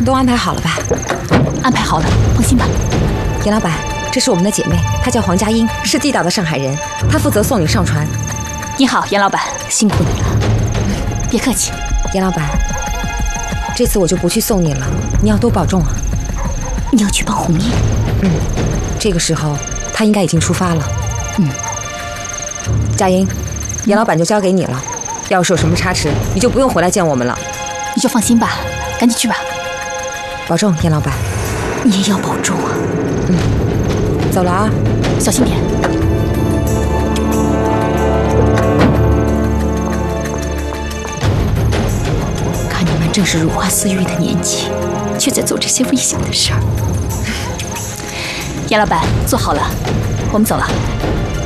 都安排好了吧？ 安排好了，放心吧。 严老板，这是我们的姐妹，她叫黄佳音，是地道的上海人，她负责送你上船。 你好，严老板，辛苦你了。别客气。 严老板，这次我就不去送你了，你要多保重啊。 你要去帮红叶？ 这个时候她应该已经出发了。佳音，严老板就交给你了。要是有什么差池，你就不用回来见我们了。 你就放心吧，赶紧去吧。 保重，严老板。 你也要保重啊。 走了啊， 小心点。看你们正是如花似玉的年纪，却在做这些危险的事儿。严老板，坐好了，我们走了。